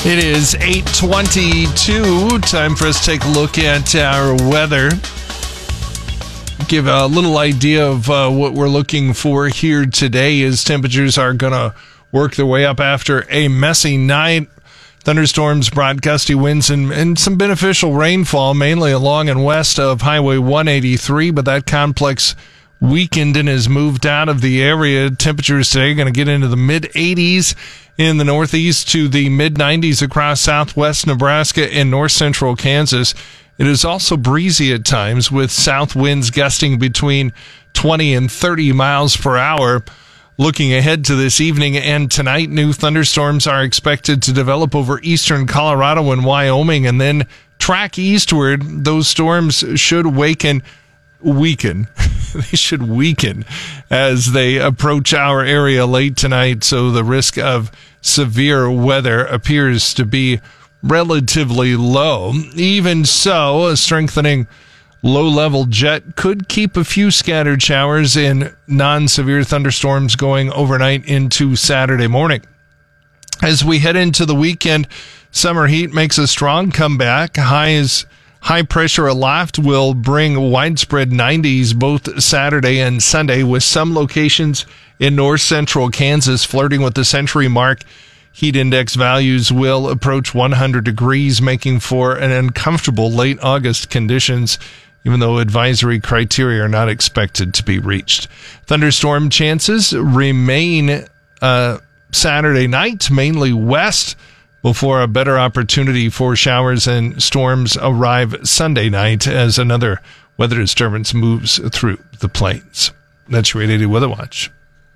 It is 8:22. Time for us to take a look at our weather. Give a little idea of what we're looking for here today as temperatures are going to work their way up after a messy night. Thunderstorms brought gusty winds and some beneficial rainfall, mainly along and west of Highway 183, but that complex weakened and has moved out of the area. Temperatures today are going to get into the mid-80s in the northeast to the mid-90s across southwest Nebraska and north central Kansas. It is also breezy at times with south winds gusting between 20 and 30 miles per hour. Looking ahead to this evening and tonight, new thunderstorms are expected to develop over eastern Colorado and Wyoming and then track eastward. Those storms should weaken. They should weaken as they approach our area late tonight, so the risk of severe weather appears to be relatively low. Even so, a strengthening low-level jet could keep a few scattered showers and non-severe thunderstorms going overnight into Saturday morning. As we head into the weekend, summer heat makes a strong comeback. High pressure aloft will bring widespread 90s both Saturday and Sunday, with some locations in north central Kansas flirting with the century mark. Heat index values will approach 100 degrees, making for an uncomfortable late August conditions, even though advisory criteria are not expected to be reached. Thunderstorm chances remain Saturday night, mainly west, before a better opportunity for showers and storms arrive Sunday night as another weather disturbance moves through the plains. That's your 880 Weather Watch.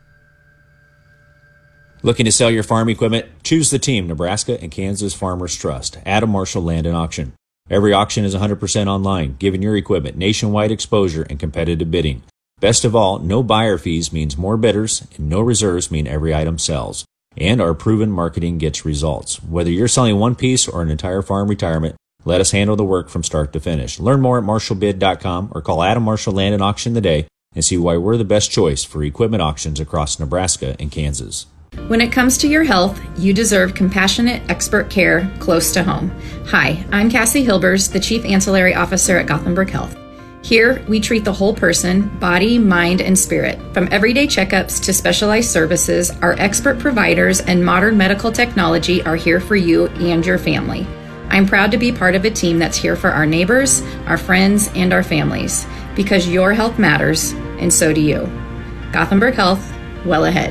Looking to sell your farm equipment? Choose the team Nebraska and Kansas Farmers Trust. Adam Marshall Land and Auction. Every auction is 100% online, giving your equipment nationwide exposure and competitive bidding. Best of all, no buyer fees means more bidders, and no reserves mean every item sells. And our proven marketing gets results. Whether you're selling one piece or an entire farm retirement, let us handle the work from start to finish. Learn more at marshallbid.com or call Adam Marshall Land and Auction today and see why we're the best choice for equipment auctions across Nebraska and Kansas. When it comes to your health, you deserve compassionate expert care close to home. Hi, I'm Cassie Hilbers, the Chief Ancillary Officer at Gothenburg Health. Here, we treat the whole person, body, mind, and spirit. From everyday checkups to specialized services, our expert providers and modern medical technology are here for you and your family. I'm proud to be part of a team that's here for our neighbors, our friends, and our families, because your health matters, and so do you. Gothenburg Health, well ahead.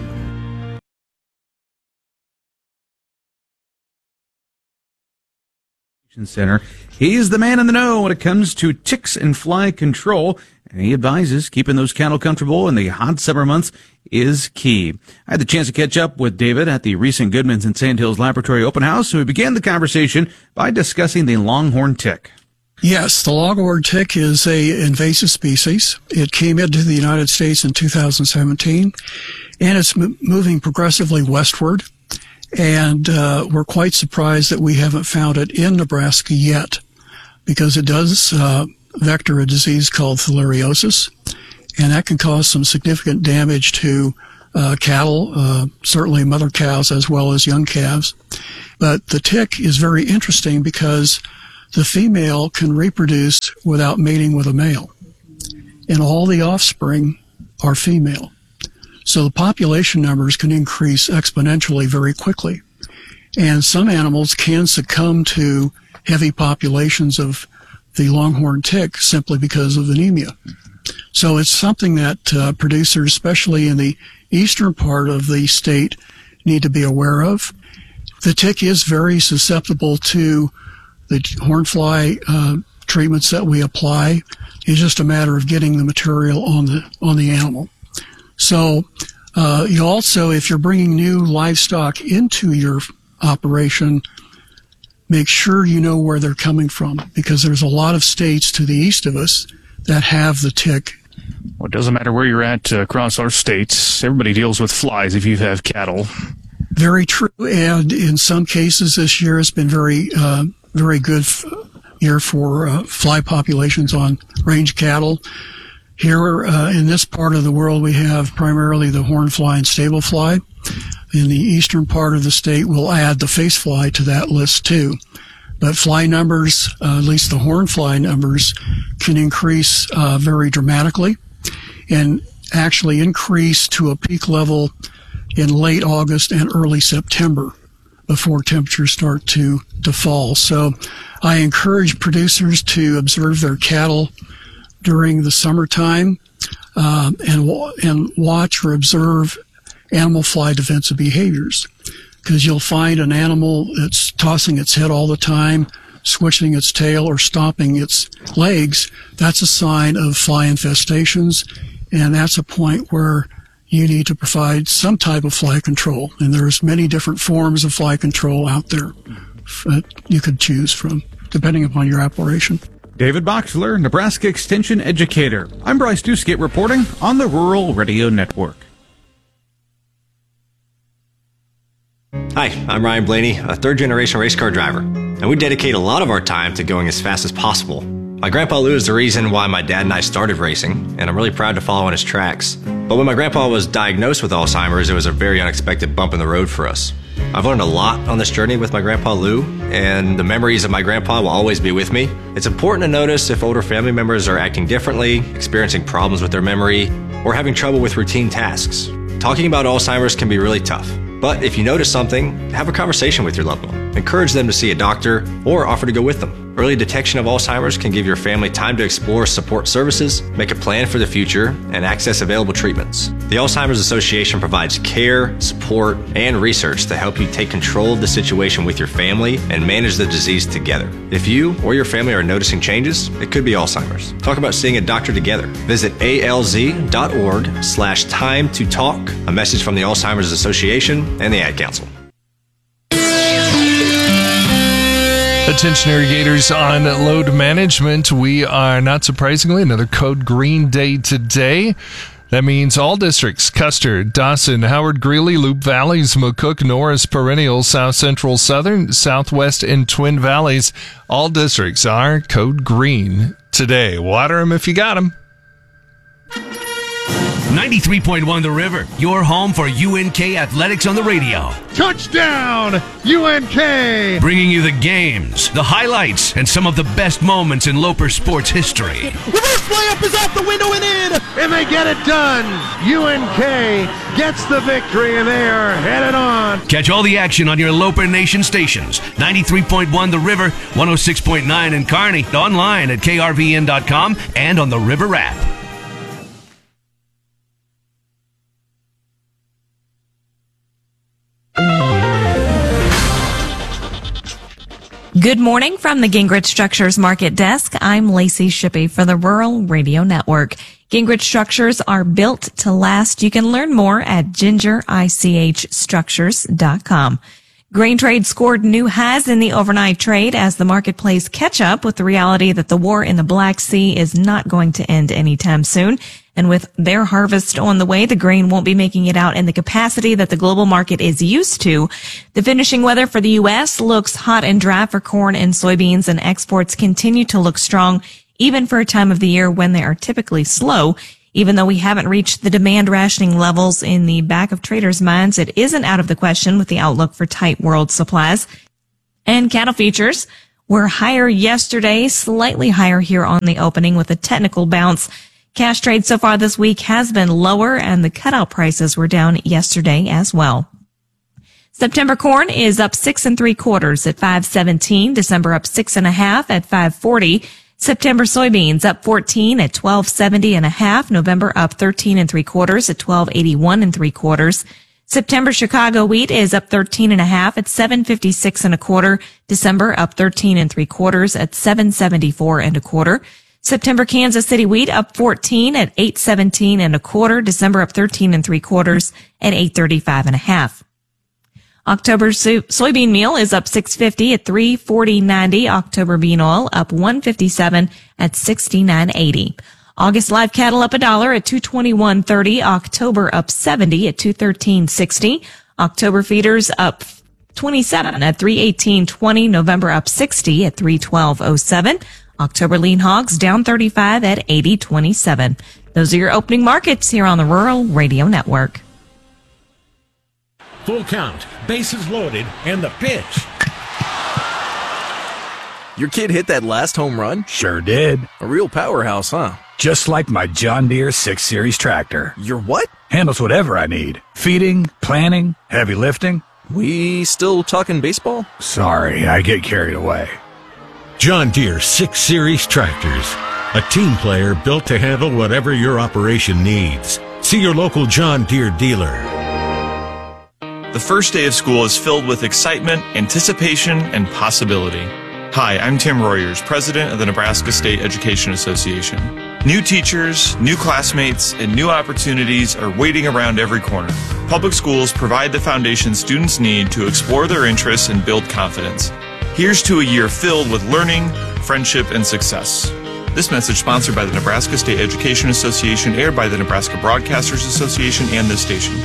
Center. He's the man in the know when it comes to ticks and fly control, and he advises keeping those cattle comfortable in the hot summer months is key. I had the chance to catch up with David at the recent Goodman's and Sandhills Laboratory Open House, so we began the conversation by discussing the longhorn tick. Yes, the longhorn tick is a invasive species. It came into the United States in 2017, and it's moving progressively westward. And we're quite surprised that we haven't found it in Nebraska yet, because it does vector a disease called theileriosis, and that can cause some significant damage to cattle, certainly mother cows as well as young calves. But the tick is very interesting because the female can reproduce without mating with a male, and all the offspring are female. So the population numbers can increase exponentially very quickly. And some animals can succumb to heavy populations of the longhorn tick simply because of anemia. So it's something that producers, especially in the eastern part of the state, need to be aware of. The tick is very susceptible to the hornfly treatments that we apply. It's just a matter of getting the material on the animal. So you also, if you're bringing new livestock into your operation, make sure you know where they're coming from, because there's a lot of states to the east of us that have the tick. Well, it doesn't matter where you're at across our states. Everybody deals with flies if you have cattle. Very true. And in some cases this year has been very good year for fly populations on range cattle. Here in this part of the world, we have primarily the hornfly and stable fly. in the eastern part of the state will add the face fly to that list too. But fly numbers, at least the horn fly numbers, can increase very dramatically and actually increase to a peak level in late August and early September before temperatures start to fall. So I encourage producers to observe their cattle during the summertime and watch or observe animal fly defensive behaviors, because you'll find an animal that's tossing its head all the time, switching its tail, or stomping its legs. That's a sign of fly infestations, and that's a point where you need to provide some type of fly control. And there's many different forms of fly control out there that you could choose from, depending upon your operation. David Boxler, Nebraska Extension Educator. I'm Bryce Duskett reporting on the Rural Radio Network. Hi, I'm Ryan Blaney, a third-generation race car driver, and we dedicate a lot of our time to going as fast as possible. My grandpa Lou is the reason why my dad and I started racing, and I'm really proud to follow in his tracks. But when my grandpa was diagnosed with Alzheimer's, it was a very unexpected bump in the road for us. I've learned a lot on this journey with my grandpa Lou, and the memories of my grandpa will always be with me. It's important to notice if older family members are acting differently, experiencing problems with their memory, or having trouble with routine tasks. Talking about Alzheimer's can be really tough. But if you notice something, have a conversation with your loved one. Encourage them to see a doctor or offer to go with them. Early detection of Alzheimer's can give your family time to explore support services, make a plan for the future, and access available treatments. The Alzheimer's Association provides care, support, and research to help you take control of the situation with your family and manage the disease together. If you or your family are noticing changes, it could be Alzheimer's. Talk about seeing a doctor together. Visit alz.org/time to talk. A message from the Alzheimer's Association and the Ad Council. Attention irrigators on load management. We are, not surprisingly, another Code Green day today. That means all districts, Custer, Dawson, Howard, Greeley, Loup Valleys, McCook, Norris, Perennial, South Central, Southern, Southwest, and Twin Valleys, all districts are Code Green today. Water them if you got them. 93.1 The River, your home for UNK Athletics on the radio. Touchdown, UNK! Bringing you the games, the highlights, and some of the best moments in Loper sports history. Reverse layup is out the window and in, and they get it done. UNK gets the victory, and they are headed on. Catch all the action on your Loper Nation stations. 93.1 The River, 106.9 in Kearney, online at krvn.com and on the River app. Good morning from the Gingrich Structures Market Desk. I'm Lacey Shippey for the Rural Radio Network. Gingrich Structures are built to last. You can learn more at gingerichstructures.com. Grain trade scored new highs in the overnight trade as the market plays catch up with the reality that the war in the Black Sea is not going to end anytime soon. And with their harvest on the way, the grain won't be making it out in the capacity that the global market is used to. The finishing weather for the U.S. looks hot and dry for corn and soybeans, and exports continue to look strong, even for a time of the year when they are typically slow. Even though we haven't reached the demand rationing levels in the back of traders' minds, it isn't out of the question with the outlook for tight world supplies. And cattle futures were higher yesterday, slightly higher here on the opening with a technical bounce. Cash trade so far this week has been lower, and the cutout prices were down yesterday as well. September corn is up 6 3/4 at $5.17. December up 6 1/2 at $5.40. September soybeans up 14 at $12.70 1/2. November up 13 3/4 at $12.81 3/4. September Chicago wheat is up 13 1/2 at $7.56 1/4. December up 13 3/4 at $7.74 1/4. September Kansas City wheat up 14 at $8.17 1/4. December up 13 3/4 at $8.35 1/2. October soybean meal is up $6.50 at $3.40.90. October bean oil up $1.57 at $69.80. August live cattle up $1 at $221.30. October up 70 at $213.60. October feeders up 27 at $318.20. November up 60 at $312.07. October lean hogs down 35 at $80.27. Those are your opening markets here on the Rural Radio Network. Full count, bases loaded, and the pitch. Your kid hit that last home run? Sure did. A real powerhouse, huh? Just like my John Deere 6 Series tractor. Your what? Handles whatever I need. Feeding, planting, heavy lifting. We still talking baseball? Sorry, I get carried away. John Deere 6 Series tractors. A team player built to handle whatever your operation needs. See your local John Deere dealer. The first day of school is filled with excitement, anticipation, and possibility. Hi, I'm Tim Royers, president of the Nebraska State Education Association. New teachers, new classmates, and new opportunities are waiting around every corner. Public schools provide the foundation students need to explore their interests and build confidence. Here's to a year filled with learning, friendship, and success. This message sponsored by the Nebraska State Education Association, aired by the Nebraska Broadcasters Association and this station.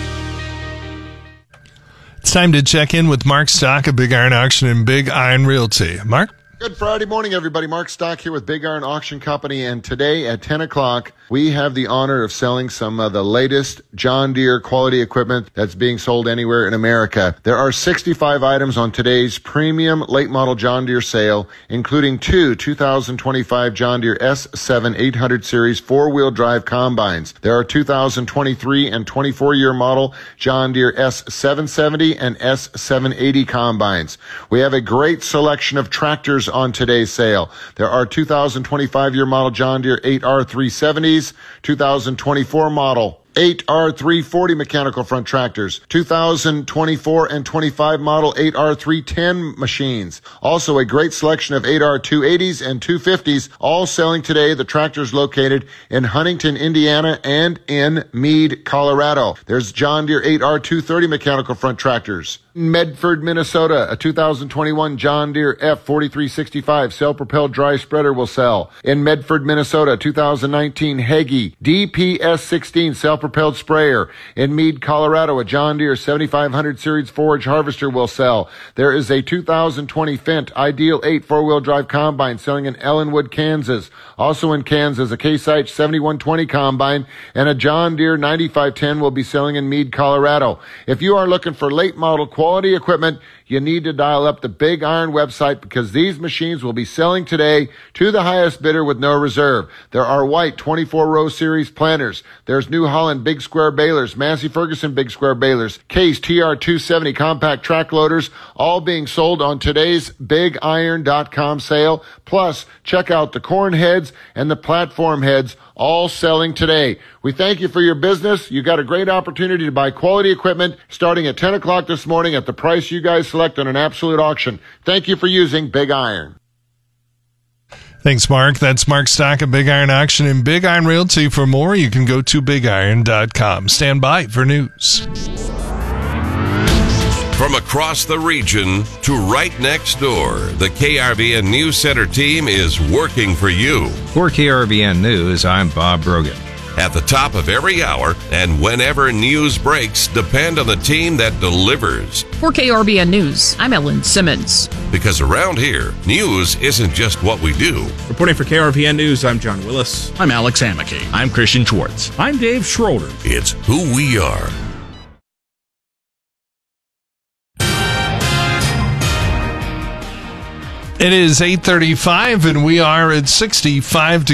It's time to check in with Mark Stock of Big Iron Auction and Big Iron Realty. Mark? Good Friday morning, everybody. Mark Stock here with Big Iron Auction Company, and today at 10 o'clock, we have the honor of selling some of the latest John Deere quality equipment that's being sold anywhere in America. There are 65 items on today's premium late model John Deere sale, including two 2025 John Deere S7 800 series four-wheel drive combines. There are 2023 and 24-year model John Deere S770 and S780 combines. We have a great selection of tractors on today's sale. There are 2025-year model John Deere 8R370s, 2024 model 8R340 mechanical front tractors, 2024 and 25 model 8R310 machines. Also a great selection of 8R280s and 250s, all selling today. The tractors located in Huntington, Indiana and in Meade, Colorado. There's John Deere 8R230 mechanical front tractors. Medford, Minnesota, a 2021 John Deere F4365 self-propelled dry spreader will sell. In Medford, Minnesota, 2019 Heggie DPS16 self-propelled sprayer. In Meade, Colorado, a John Deere 7500 series forage harvester will sell. There is a 2020 Fendt Ideal 8 four-wheel drive combine selling in Ellenwood, Kansas. Also in Kansas, a Case IH 7120 combine and a John Deere 9510 will be selling in Meade, Colorado. If you are looking for late model quality equipment, you need to dial up the Big Iron website because these machines will be selling today to the highest bidder with no reserve. There are white 24-row series planters. There's New Holland big square balers, Massey Ferguson big square balers, Case TR270 compact track loaders, all being sold on today's BigIron.com sale. Plus, check out the corn heads and the platform heads, all selling today. We thank you for your business. You got a great opportunity to buy quality equipment starting at 10 o'clock this morning at the price you guys select on an absolute auction. Thank you for using Big Iron. Thanks, Mark. That's Mark Stock of Big Iron Auction and Big Iron Realty. For more, you can go to BigIron.com. Stand by for news. From across the region to right next door, the KRVN News Center team is working for you. For KRVN News, I'm Bob Brogan. At the top of every hour and whenever news breaks, depend on the team that delivers. For KRVN News, I'm Ellen Simmons. Because around here, news isn't just what we do. Reporting for KRVN News, I'm John Willis. I'm Alex Hammaky. I'm Christian Schwartz. I'm Dave Schroeder. It's who we are. It is 8:35 and we are at 65 degrees.